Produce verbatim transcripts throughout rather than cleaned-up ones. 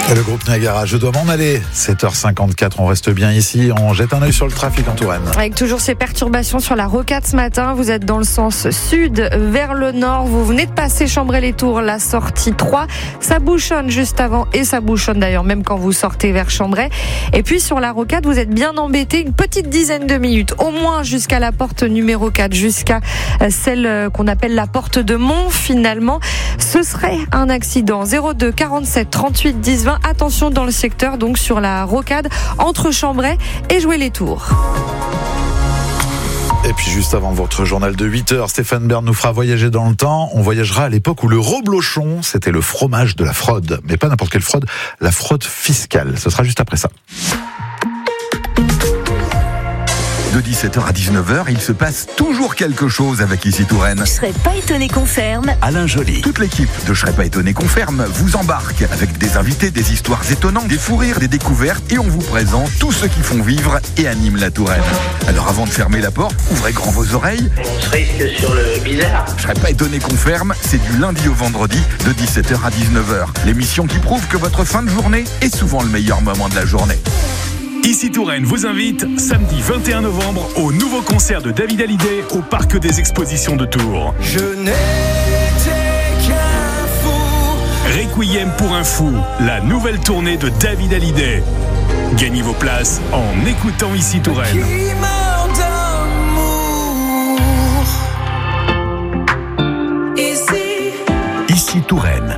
Et le groupe Niagara, je dois m'en aller. sept heures cinquante-quatre, on reste bien ici. On jette un œil sur le trafic en Touraine. Avec toujours ces perturbations sur la rocade ce matin. Vous êtes dans le sens sud vers le nord. Vous venez de passer Chambray-les-Tours, la sortie trois. Ça bouchonne juste avant et ça bouchonne d'ailleurs même quand vous sortez vers Chambray. Et puis sur la rocade, vous êtes bien embêté une petite dizaine de minutes. Au moins jusqu'à la porte numéro quatre, jusqu'à celle qu'on appelle la porte de Mont. Finalement, ce serait un accident. zéro deux quarante-sept trente-huit dix vingt. Attention dans le secteur, donc sur la rocade entre Chambray et Joué-les-Tours. Et puis juste avant votre journal de huit heures, Stéphane Bern nous fera voyager dans le temps. On voyagera à l'époque où le reblochon, c'était le fromage de la fraude. Mais pas n'importe quelle fraude, la fraude fiscale. Ce sera juste après ça. De dix-sept heures à dix-neuf heures, il se passe toujours quelque chose avec Ici Touraine. Je serais pas étonné confirme. Alain Joly. Toute l'équipe de Je serais pas étonné confirme vous embarque avec des invités, des histoires étonnantes, des fous rires, des découvertes et on vous présente tous ceux qui font vivre et animent la Touraine. Alors avant de fermer la porte, ouvrez grand vos oreilles. On se risque sur le bizarre. Je serais pas étonné confirme, c'est du lundi au vendredi de dix-sept heures à dix-neuf heures. L'émission qui prouve que votre fin de journée est souvent le meilleur moment de la journée. Ici Touraine vous invite samedi vingt et un novembre au nouveau concert de David Hallyday au Parc des Expositions de Tours. Je n'étais qu'un fou. Requiem pour un fou, la nouvelle tournée de David Hallyday. Gagnez vos places en écoutant Ici Touraine. Qui meurt d'amour. Ici. Ici Touraine.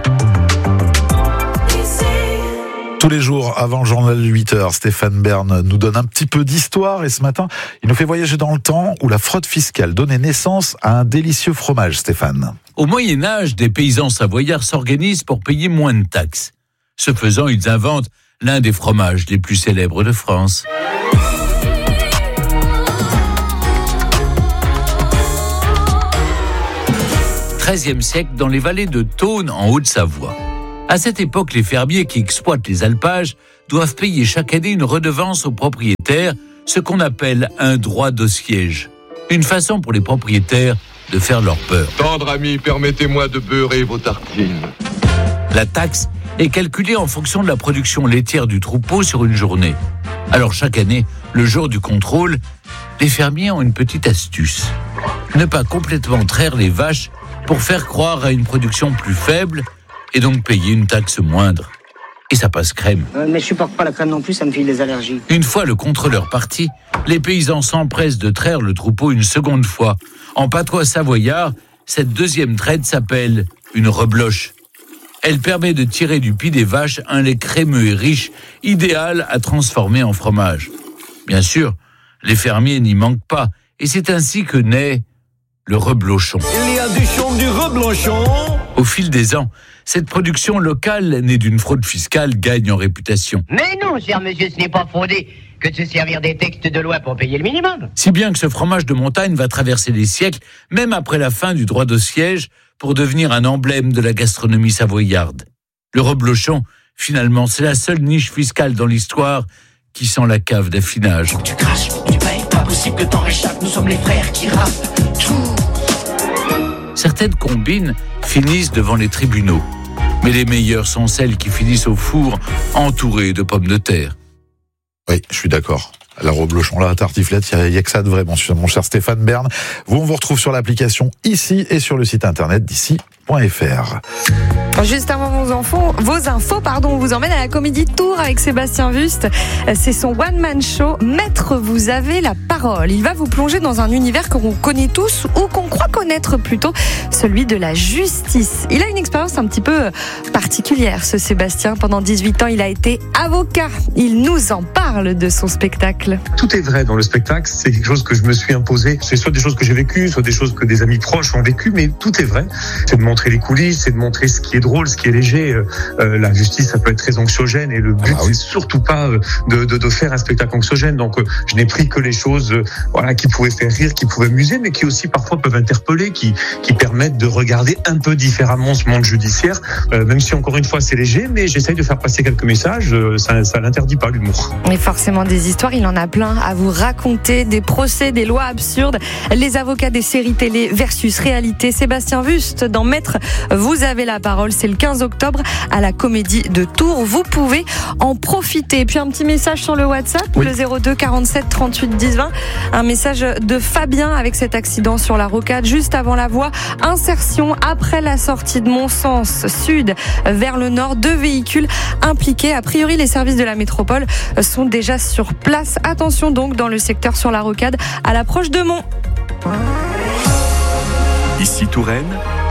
Tous les jours, avant le journal de huit heures, Stéphane Bern nous donne un petit peu d'histoire et ce matin, il nous fait voyager dans le temps où la fraude fiscale donnait naissance à un délicieux fromage, Stéphane. Au Moyen-Âge, des paysans savoyards s'organisent pour payer moins de taxes. Ce faisant, ils inventent l'un des fromages les plus célèbres de France. treizième siècle, dans les vallées de Thônes, en Haute-Savoie. À cette époque, les fermiers qui exploitent les alpages doivent payer chaque année une redevance aux propriétaires, ce qu'on appelle un droit de siège. Une façon pour les propriétaires de faire leur beurre. Tendre ami, permettez-moi de beurrer vos tartines. La taxe est calculée en fonction de la production laitière du troupeau sur une journée. Alors chaque année, le jour du contrôle, les fermiers ont une petite astuce. Ne pas complètement traire les vaches pour faire croire à une production plus faible et donc payer une taxe moindre. Et ça passe crème. Euh, mais je supporte pas la crème non plus, ça me file des allergies. Une fois le contrôleur parti, les paysans s'empressent de traire le troupeau une seconde fois. En patois savoyard, cette deuxième traite s'appelle une rebloche. Elle permet de tirer du pis des vaches un lait crémeux et riche, idéal à transformer en fromage. Bien sûr, les fermiers n'y manquent pas, et c'est ainsi que naît le reblochon. Il y a du chaume du reblochon. Au fil des ans, cette production locale, née d'une fraude fiscale, gagne en réputation. Mais non, cher monsieur, ce n'est pas fondé que de se servir des textes de loi pour payer le minimum. Si bien que ce fromage de montagne va traverser les siècles, même après la fin du droit de siège, pour devenir un emblème de la gastronomie savoyarde. Le reblochon, finalement, c'est la seule niche fiscale dans l'histoire qui sent la cave d'affinage. Tu craches, tu payes, pas possible que t'en réchappes, nous sommes les frères qui rappent. Tout. Certaines combines finissent devant les tribunaux. Mais les meilleures sont celles qui finissent au four, entourées de pommes de terre. Oui, je suis d'accord. La reblochon, la tartiflette, il n'y a, a que ça de vrai, mon, mon cher Stéphane Bern. Vous, on vous retrouve sur l'application Ici et sur le site internet d'ici point f r. Juste avant vos infos, vos infos, pardon, on vous emmène à la Comédie de Tours avec Sébastien Wüst. C'est son one-man show. Maître, vous avez la parole. Il va vous plonger dans un univers que l'on connaît tous ou qu'on croit connaître plutôt, celui de la justice. Il a une expérience un petit peu particulière, ce Sébastien. Pendant dix-huit ans, il a été avocat. Il nous en parle de son spectacle. Tout est vrai dans le spectacle. C'est quelque chose que je me suis imposé. C'est soit des choses que j'ai vécues, soit des choses que des amis proches ont vécues, mais tout est vrai. C'est de montrer les coulisses, c'est de montrer ce qui est drôle, ce qui est léger. Euh, la justice, ça peut être très anxiogène et le but, ah bah oui. c'est surtout pas de, de, de faire un spectacle anxiogène. Donc, euh, je n'ai pris que les choses euh, voilà, qui pouvaient faire rire, qui pouvaient amuser, mais qui aussi parfois peuvent interpeller, qui, qui permettent de regarder un peu différemment ce monde judiciaire, euh, même si encore une fois c'est léger, mais j'essaye de faire passer quelques messages, euh, ça, ça l'interdit pas l'humour. Mais forcément des histoires, il en a plein à vous raconter, des procès, des lois absurdes, les avocats des séries télé versus réalité. Sébastien Wüst dans Maître connaître. Vous avez la parole, c'est le quinze octobre à la Comédie de Tours. Vous pouvez en profiter. Et puis un petit message sur le WhatsApp, oui. Le zéro deux quarante-sept trente-huit dix vingt. Un message de Fabien avec cet accident sur la rocade juste avant la voie. Insertion après la sortie de Monsens Sud vers le nord. Deux véhicules impliqués. A priori, les services de la métropole sont déjà sur place. Attention donc dans le secteur sur la rocade à l'approche de Mont. Ici Touraine,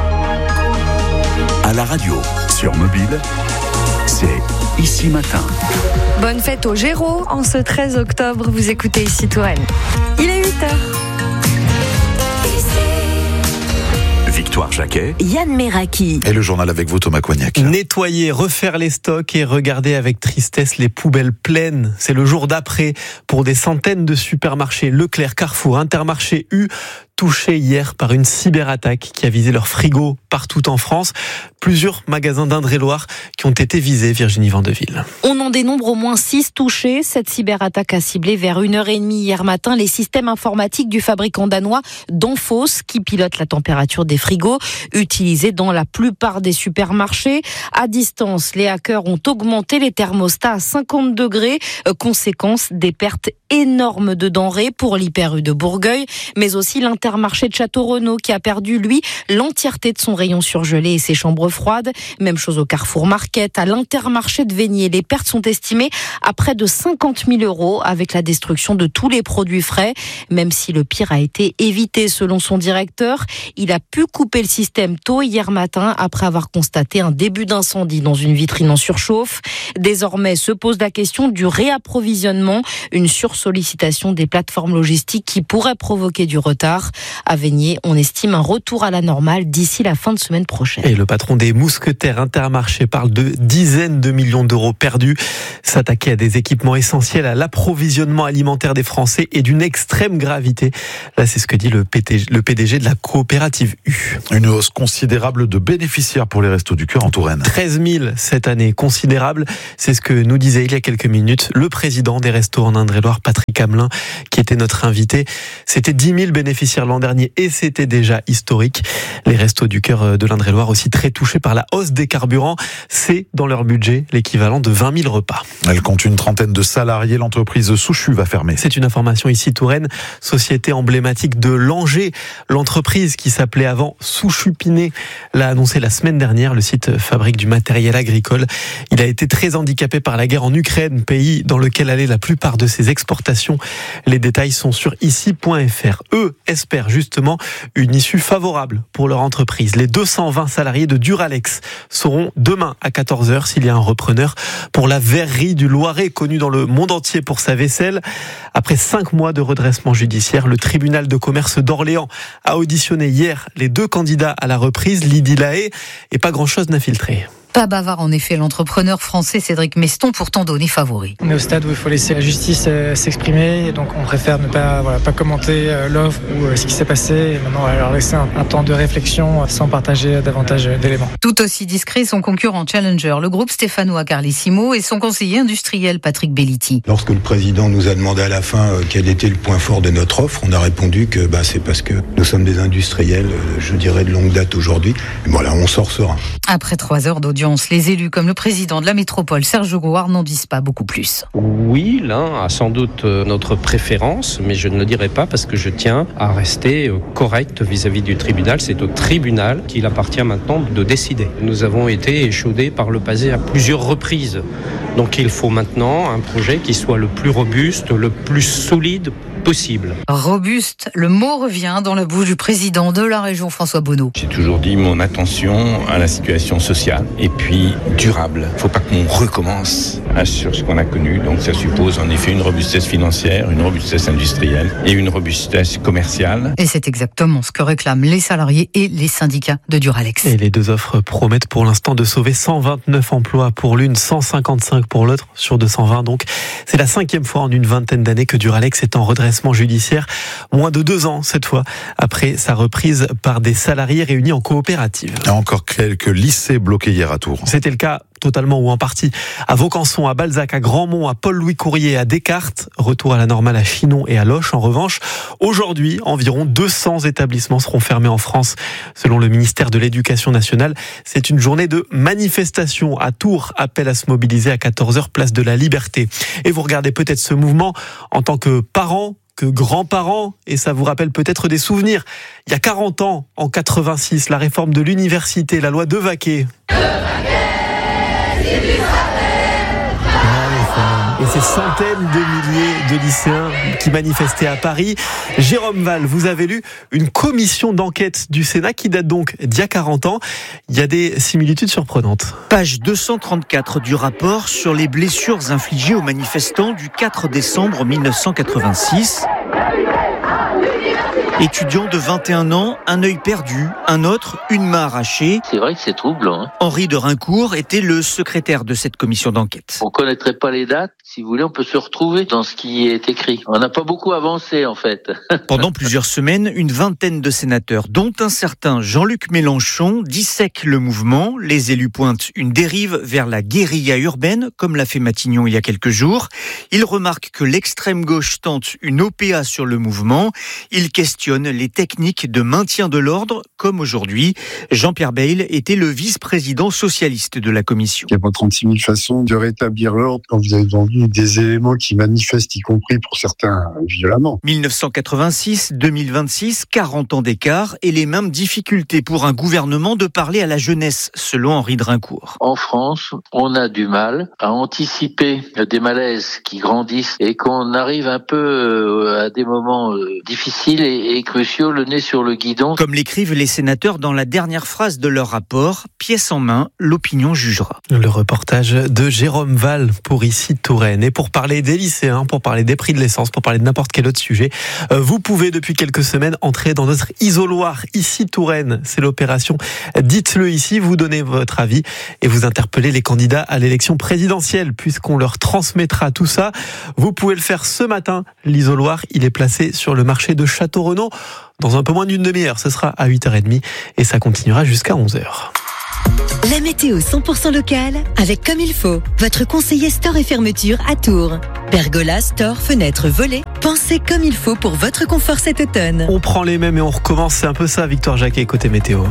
à la radio, sur mobile, c'est Ici Matin. Bonne fête au Géraud en ce treize octobre. Vous écoutez Ici Touraine. Il est huit heures. Victoire Jacquet, Yann Méraki. Et le journal avec vous, Thomas Coignac. Nettoyer, refaire les stocks et regarder avec tristesse les poubelles pleines. C'est le jour d'après pour des centaines de supermarchés Leclerc, Carrefour, Intermarché, U, touchés hier par une cyberattaque qui a visé leurs frigos partout en France. Plusieurs magasins d'Indre-et-Loire qui ont été visés, Virginie Vandeville. On en dénombre au moins six touchés. Cette cyberattaque a ciblé vers une heure trente hier matin les systèmes informatiques du fabricant danois Danfoss qui pilote la température des frigos utilisés dans la plupart des supermarchés. À distance, les hackers ont augmenté les thermostats à cinquante degrés, conséquence des pertes énormes de denrées pour l'Hyper U de Bourgueil, mais aussi l'Intermarché de Château-Renaud qui a perdu, lui, l'entièreté de son rayon surgelé et ses chambres froides. Même chose au Carrefour Market, à l'Intermarché de Vénier. Les pertes sont estimées à près de cinquante mille euros avec la destruction de tous les produits frais. Même si le pire a été évité selon son directeur, il a pu couper le système tôt hier matin après avoir constaté un début d'incendie dans une vitrine en surchauffe. Désormais se pose la question du réapprovisionnement, une sursollicitation des plateformes logistiques qui pourrait provoquer du retard. À Vénier, on estime un retour à la normale d'ici la fin de semaine prochaine. Et le patron des mousquetaires Intermarché parle de dizaines de millions d'euros perdus. S'attaquer à des équipements essentiels à l'approvisionnement alimentaire des Français est d'une extrême gravité. Là, c'est ce que dit le P D G de la coopérative U. Une hausse considérable de bénéficiaires pour les Restos du Cœur en Touraine. treize mille cette année, considérable. C'est ce que nous disait il y a quelques minutes le président des Restos en Indre-et-Loire, Patrick Hamelin, qui était notre invité. C'était dix mille bénéficiaires l'an dernier et c'était déjà historique. Les Restos du Cœur de l'Indre-et-Loire aussi très touchés par la hausse des carburants. C'est dans leur budget l'équivalent de vingt mille repas. Elle compte une trentaine de salariés. L'entreprise Souchu va fermer. C'est une information ici Touraine, société emblématique de Langeais. L'entreprise qui s'appelait avant Souchu-Pinet l'a annoncé la semaine dernière. Le site fabrique du matériel agricole. Il a été très handicapé par la guerre en Ukraine, pays dans lequel allaient la plupart de ses exportations. Les détails sont sur ici point f r. Eux espèrent justement une issue favorable pour leur entreprise. Les deux cent vingt salariés de Duralex seront demain à quatorze heures s'il y a un repreneur pour la verrerie du Loiret, connue dans le monde entier pour sa vaisselle. Après cinq mois de redressement judiciaire, le tribunal de commerce d'Orléans a auditionné hier les deux candidats à la reprise, Lydie Lahaye, et pas grand-chose n'a filtré. Pas bavard en effet, l'entrepreneur français Cédric Meston, pourtant donné favori. On est au stade où il faut laisser la justice euh, s'exprimer, et donc on préfère ne pas, voilà, pas commenter euh, l'offre ou euh, ce qui s'est passé, et maintenant on va leur laisser un, un temps de réflexion euh, sans partager davantage euh, d'éléments. Tout aussi discret, son concurrent Challenger, le groupe stéphanois Carlissimo et son conseiller industriel Patrick Bellitti. Lorsque le président nous a demandé à la fin euh, quel était le point fort de notre offre, on a répondu que bah, c'est parce que nous sommes des industriels, euh, je dirais de longue date aujourd'hui. Et voilà, on sort serein. Après trois heures d'audience, les élus comme le président de la métropole, Serge Gouard, n'en disent pas beaucoup plus. Oui, l'un a sans doute notre préférence, mais je ne le dirai pas parce que je tiens à rester correct vis-à-vis du tribunal. C'est au tribunal qu'il appartient maintenant de décider. Nous avons été échaudés par le passé à plusieurs reprises. Donc il faut maintenant un projet qui soit le plus robuste, le plus solide possible. Robuste, le mot revient dans la bouche du président de la région, François Bonneau. J'ai toujours dit mon attention à la situation sociale et puis durable. Il ne faut pas qu'on recommence sur ce qu'on a connu. Donc ça suppose en effet une robustesse financière, une robustesse industrielle et une robustesse commerciale. Et c'est exactement ce que réclament les salariés et les syndicats de Duralex. Et les deux offres promettent pour l'instant de sauver cent vingt-neuf emplois pour l'une, cent cinquante-cinq pour l'autre, sur deux cent vingt donc. C'est la cinquième fois en une vingtaine d'années que Duralex est en redressement judiciaire, moins de deux ans cette fois, après sa reprise par des salariés réunis en coopérative. Il y a encore quelques lycées bloqués hier à Tours. C'était le cas totalement ou en partie à Vaucanson, à Balzac, à Grandmont, à Paul-Louis Courier, à Descartes. Retour à la normale à Chinon et à Loches. En revanche, aujourd'hui, environ deux cents établissements seront fermés en France, selon le ministère de l'Éducation nationale. C'est une journée de manifestation à Tours. Appel à se mobiliser à quatorze heures, place de la Liberté. Et vous regardez peut-être ce mouvement en tant que parent, que grands-parents, et ça vous rappelle peut-être des souvenirs. Il y a quarante ans, en quatre-vingt-six, la réforme de l'université, la loi Devaquet. Et ces centaines de milliers de lycéens qui manifestaient à Paris. Jérôme Val, vous avez lu une commission d'enquête du Sénat qui date donc d'il y a quarante ans. Il y a des similitudes surprenantes. Page deux cent trente-quatre du rapport sur les blessures infligées aux manifestants du quatre décembre mille neuf cent quatre-vingt-six. Étudiant de vingt et un ans, un œil perdu, un autre, une main arrachée. C'est vrai que c'est troublant. Hein. Henri de Rincourt était le secrétaire de cette commission d'enquête. On ne connaîtrait pas les dates. Si vous voulez, on peut se retrouver dans ce qui est écrit. On n'a pas beaucoup avancé, en fait. Pendant plusieurs semaines, une vingtaine de sénateurs, dont un certain Jean-Luc Mélenchon, dissèquent le mouvement. Les élus pointent une dérive vers la guérilla urbaine, comme l'a fait Matignon il y a quelques jours. Ils remarquent que l'extrême gauche tente une O P A sur le mouvement. Ils questionnent les techniques de maintien de l'ordre, comme aujourd'hui. Jean-Pierre Bayle était le vice-président socialiste de la commission. Il n'y a pas trente-six mille façons de rétablir l'ordre quand vous avez vendu des éléments qui manifestent, y compris pour certains violemment. mille neuf cent quatre-vingt-six deux mille vingt-six, quarante ans d'écart et les mêmes difficultés pour un gouvernement de parler à la jeunesse, selon Henri de Rincourt. En France, on a du mal à anticiper des malaises qui grandissent et qu'on arrive un peu à des moments difficiles et, et cruciaux, le nez sur le guidon. Comme l'écrivent les sénateurs dans la dernière phrase de leur rapport, pièce en main, l'opinion jugera. Le reportage de Jérôme Val pour Ici Touraine. Et pour parler des lycéens, pour parler des prix de l'essence, pour parler de n'importe quel autre sujet, vous pouvez depuis quelques semaines entrer dans notre isoloir Ici Touraine. C'est l'opération Dites-le ici, vous donnez votre avis et vous interpellez les candidats à l'élection présidentielle puisqu'on leur transmettra tout ça. Vous pouvez le faire ce matin. L'isoloir, il est placé sur le marché de Château-Renaud. Dans un peu moins d'une demi-heure, ce sera à huit heures trente et ça continuera jusqu'à onze heures. La météo cent pour cent locale avec Comme il faut, votre conseiller store et fermeture à Tours. Pergola, store, fenêtres, volets. Pensez comme il faut pour votre confort cet automne. On prend les mêmes et on recommence, c'est un peu ça, Victoire Jacquet, côté météo.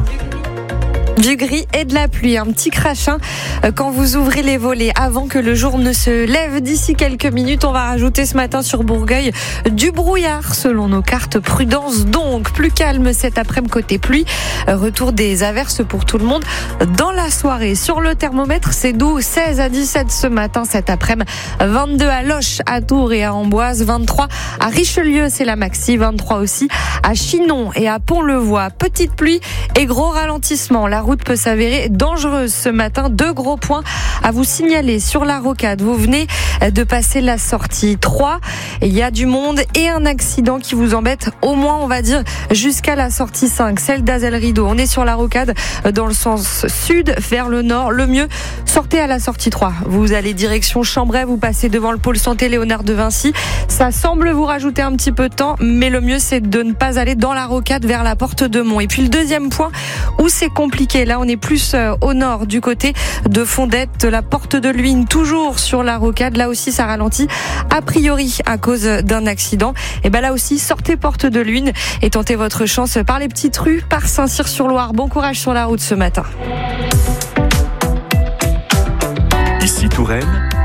Du gris et de la pluie, un petit crachin quand vous ouvrez les volets avant que le jour ne se lève. D'ici quelques minutes, on va rajouter ce matin sur Bourgueil du brouillard selon nos cartes. Prudence donc, plus calme cet après-midi côté pluie. Retour des averses pour tout le monde dans la soirée. Sur le thermomètre, c'est doux, seize à dix-sept ce matin, cet après-midi. vingt-deux à Loches, à Tours et à Amboise. vingt-trois à Richelieu, c'est la maxi. vingt-trois aussi à Chinon et à Pont-le-Voix. Petite pluie et gros ralentissement. La route peut s'avérer dangereuse ce matin. Deux gros points à vous signaler sur la rocade. Vous venez de passer la sortie trois. Il y a du monde et un accident qui vous embête au moins, on va dire, jusqu'à la sortie cinq, celle d'Azel Rideau. On est sur la rocade dans le sens sud vers le nord. Le mieux, sortez à la sortie trois. Vous allez direction Chambray, vous passez devant le pôle santé Léonard de Vinci. Ça semble vous rajouter un petit peu de temps, mais le mieux, c'est de ne pas aller dans la rocade vers la porte de Mont. Et puis le deuxième point où c'est compliqué, là on est plus au nord du côté de Fondette, la porte de Luynes, toujours sur la rocade. Là aussi ça ralentit a priori à cause d'un accident. Et ben là aussi sortez porte de Luynes et tentez votre chance par les petites rues, par Saint-Cyr-sur-Loire. Bon courage sur la route ce matin. Ici Touraine,